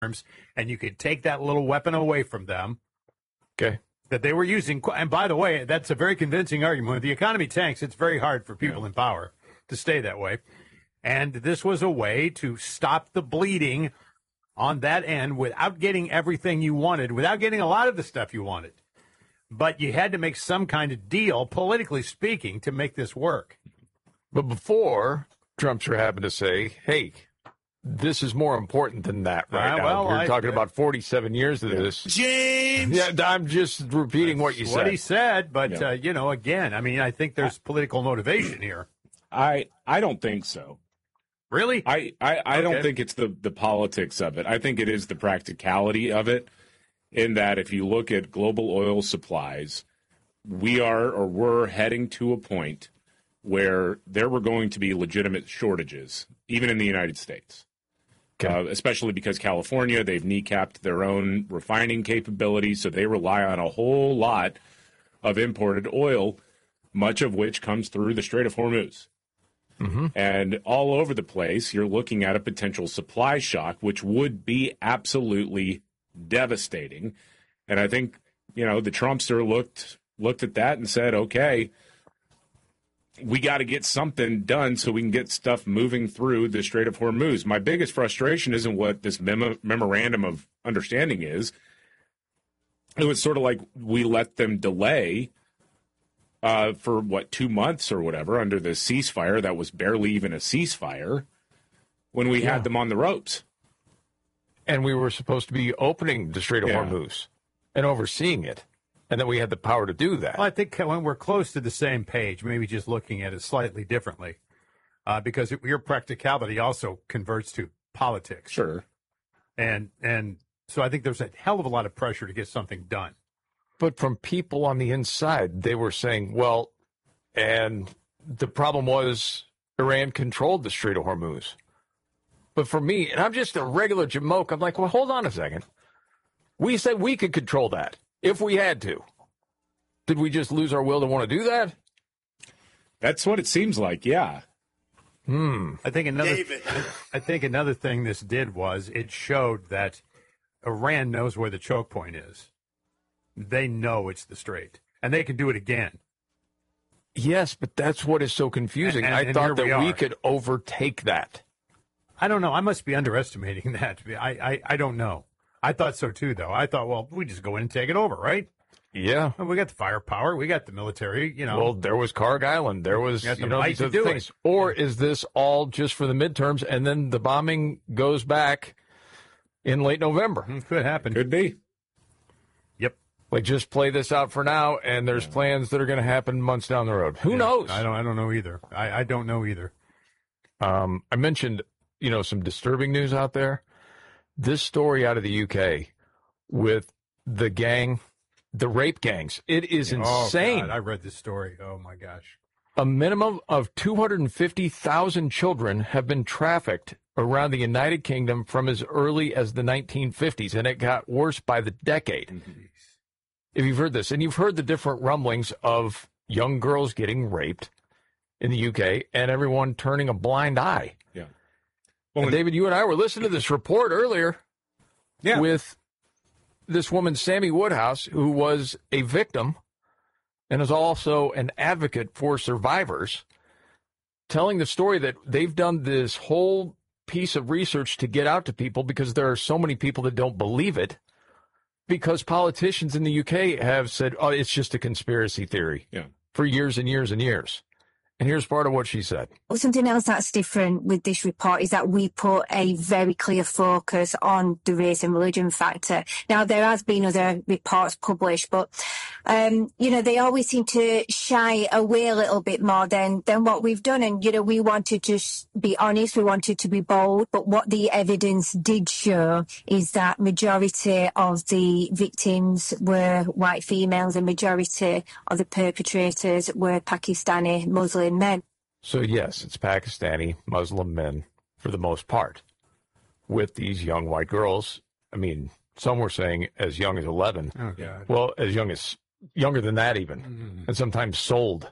and you could take that little weapon away from them. Okay. That they were using. And by the way, that's a very convincing argument. When the economy tanks, it's very hard for people in power to stay that way. And this was a way to stop the bleeding on that end without getting everything you wanted, without getting a lot of the stuff you wanted. But you had to make some kind of deal, politically speaking, to make this work. But before, Trump sure happened to say, hey, this is more important than that right now. Well, we're talking about 47 years of this. James! Yeah, I'm just repeating what you said. What he said, but, again, I mean, I think there's political motivation here. I don't think so. Really? I don't think it's the politics of it. I think it is the practicality of it, in that if you look at global oil supplies, we're heading to a point where there were going to be legitimate shortages, even in the United States. Okay. Especially because California, they've kneecapped their own refining capabilities, so they rely on a whole lot of imported oil, much of which comes through the Strait of Hormuz. Mm-hmm. And all over the place, you're looking at a potential supply shock, which would be absolutely devastating. And I think, the Trumpster looked at that and said, okay, we got to get something done so we can get stuff moving through the Strait of Hormuz. My biggest frustration isn't what this memorandum of understanding is. It was sort of like we let them delay for 2 months or whatever under the ceasefire that was barely even a ceasefire when we had them on the ropes. And we were supposed to be opening the Strait of Hormuz and overseeing it, and that we had the power to do that. Well, I think when we're close to the same page, maybe just looking at it slightly differently, because your practicality also converts to politics. Sure. And so I think there's a hell of a lot of pressure to get something done. But from people on the inside, they were saying, well, and the problem was Iran controlled the Strait of Hormuz. But for me, and I'm just a regular jamoke, I'm like, well, hold on a second. We said we could control that if we had to. Did we just lose our will to want to do that? That's what it seems like, yeah. I think another thing this did was it showed that Iran knows where the choke point is. They know it's the Strait, and they can do it again. Yes, but that's what is so confusing. I thought that we could overtake that. I don't know. I must be underestimating that. I don't know. I thought so, too, though. I thought, well, we just go in and take it over, right? Yeah. Well, we got the firepower. We got the military, Well, there was Karg Island. There was, the right to do it. Or is this all just for the midterms, and then the bombing goes back in late November? Could happen. Could be. Yep. Like, just play this out for now, and there's plans that are going to happen months down the road. Who knows? I don't know either. I don't know either. I mentioned, some disturbing news out there. This story out of the UK with the rape gangs. It is insane. Oh, God, I read this story. Oh, my gosh. A minimum of 250,000 children have been trafficked around the United Kingdom from as early as the 1950s, and it got worse by the decade. Mm-hmm. If you've heard this, and you've heard the different rumblings of young girls getting raped in the UK and everyone turning a blind eye. Yeah. Well, and David, you and I were listening to this report earlier with this woman, Sammy Woodhouse, who was a victim and is also an advocate for survivors, telling the story that they've done this whole piece of research to get out to people because there are so many people that don't believe it, because politicians in the UK have said, oh, it's just a conspiracy theory for years and years and years. And here's part of what she said. Something else that's different with this report is that we put a very clear focus on the race and religion factor. Now, there has been other reports published, but, they always seem to shy away a little bit more than what we've done. And, we wanted to be honest. We wanted to be bold. But what the evidence did show is that majority of the victims were white females and majority of the perpetrators were Pakistani Muslim men. So, yes, it's Pakistani Muslim men for the most part with these young white girls. I mean, some were saying as young as 11. Oh, God. Well, younger than that even, and sometimes sold.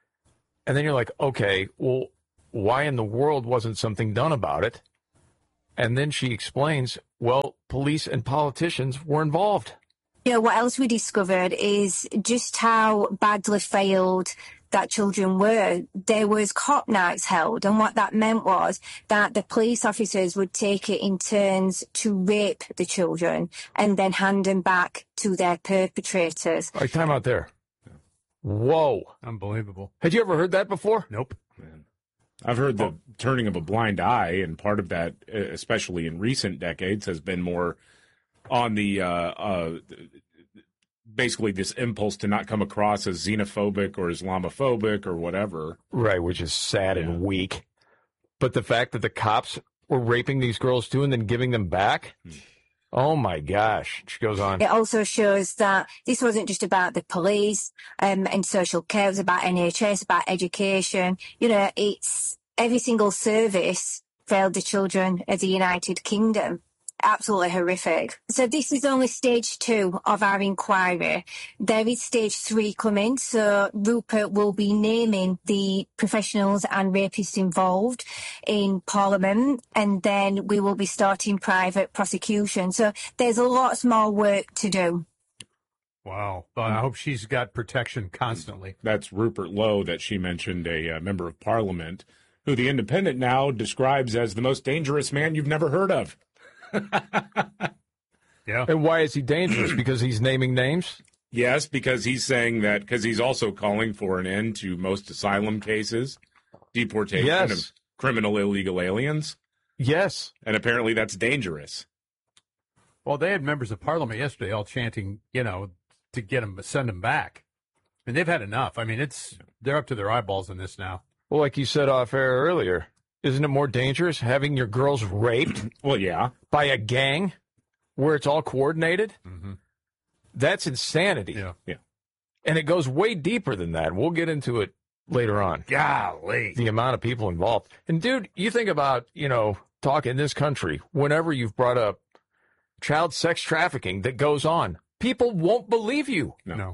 And then you're like, okay, well, why in the world wasn't something done about it? And then she explains, well, police and politicians were involved. You know, what else we discovered is just how badly failed that children were. There was cop nights held, and what that meant was that the police officers would take it in turns to rape the children and then hand them back to their perpetrators. All right, time out there. Whoa. Unbelievable. Had you ever heard that before? Nope. Man. I've heard the turning of a blind eye, and part of that, especially in recent decades, has been more on the basically this impulse to not come across as xenophobic or Islamophobic or whatever. Right, which is sad and weak. But the fact that the cops were raping these girls too and then giving them back? Oh my gosh. She goes on. It also shows that this wasn't just about the police and social care. It was about NHS, about education. You know, it's every single service failed the children of the United Kingdom. Absolutely horrific. So this is only stage 2 of our inquiry. There is stage 3 coming. So Rupert will be naming the professionals and rapists involved in Parliament, and then we will be starting private prosecution. So there's lots more work to do. Wow. Well, I hope she's got protection constantly. That's Rupert Lowe that she mentioned, a member of Parliament, who the Independent now describes as the most dangerous man you've never heard of. Yeah. And why is he dangerous? Because he's naming names? Yes, because he's saying that, because he's also calling for an end to most asylum cases, deportation of criminal illegal aliens. Yes. And apparently that's dangerous. Well, they had members of Parliament yesterday all chanting, you know, to get them, send them back. And they've had enough. I mean, they're up to their eyeballs in this now. Well, like you said off air earlier, isn't it more dangerous having your girls raped? Well, yeah. By a gang where it's all coordinated? Mm-hmm. That's insanity. Yeah. And it goes way deeper than that. We'll get into it later on. Golly. The amount of people involved. And, dude, you think about, talk in this country, whenever you've brought up child sex trafficking that goes on, people won't believe you. No.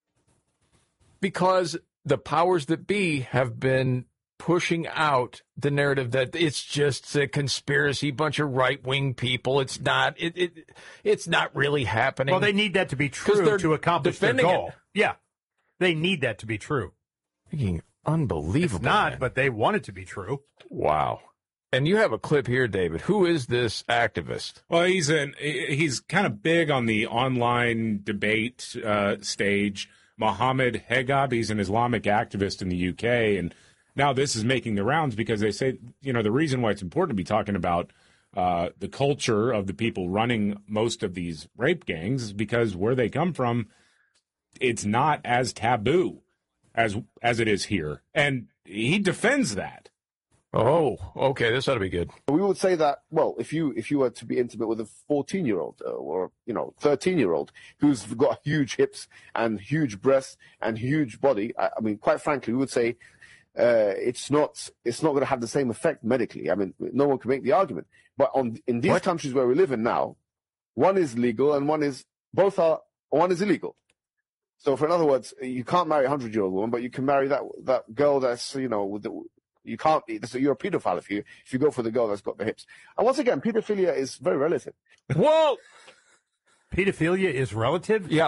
Because the powers that be have been pushing out the narrative that it's just a conspiracy, bunch of right-wing people. It's not. It's not really happening. Well, they need that to be true to accomplish their goal. Yeah, they need that to be true. Thinking unbelievable. It's not, man. but they want it to be true. Wow. And you have a clip here, David. Who is this activist? Well, he's kind of big on the online debate stage. Mohammed Hegab, he's an Islamic activist in the UK, and now this is making the rounds because they say, the reason why it's important to be talking about the culture of the people running most of these rape gangs is because where they come from, it's not as taboo as it is here. And he defends that. Oh, okay. This ought to be good. We would say that, well, if you were to be intimate with a 14-year-old or 13-year-old who's got huge hips and huge breasts and huge body, I mean, quite frankly, we would say it's not going to have the same effect medically. I mean, no one can make the argument. But in these countries where we live in now, one is legal and one is illegal. So, in other words, you can't marry a 100-year-old woman, but you can marry that girl that's you can't. So you're a pedophile if you go for the girl that's got the hips. And once again, pedophilia is very relative. Whoa! Pedophilia is relative? Yeah.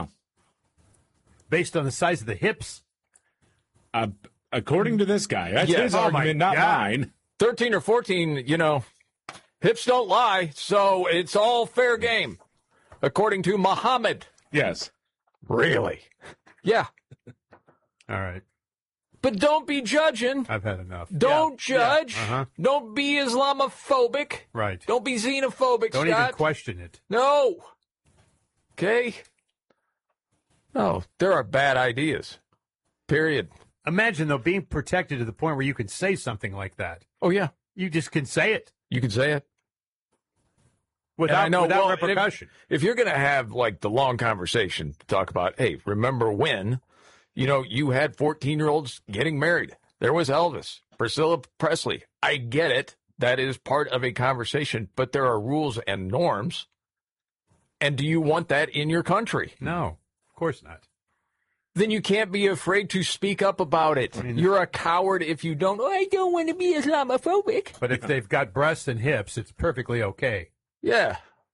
Based on the size of the hips? According to this guy. That's his argument, not mine. 13 or 14, hips don't lie, so it's all fair game, according to Muhammad. Yes. Really? Yeah. All right. But don't be judging. I've had enough. Don't judge. Yeah. Uh-huh. Don't be Islamophobic. Right. Don't be xenophobic, Don't Scott. even question it. No. Okay? No, there are bad ideas. Period. Imagine, though, being protected to the point where you can say something like that. Oh, yeah. You just can say it. You can say it. Without repercussion. If you're going to have, the long conversation to talk about, hey, remember when, you had 14-year-olds getting married. There was Elvis, Priscilla Presley. I get it. That is part of a conversation, but there are rules and norms. And do you want that in your country? No, of course not. then you can't be afraid to speak up about it. You're a coward if you don't. Oh, I don't want to be Islamophobic. But if they've got breasts and hips, it's perfectly okay. Yeah.